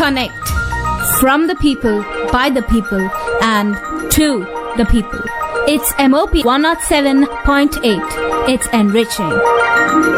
connect. From the people, by the people, and to the people. It's MOP 107.8. It's enriching.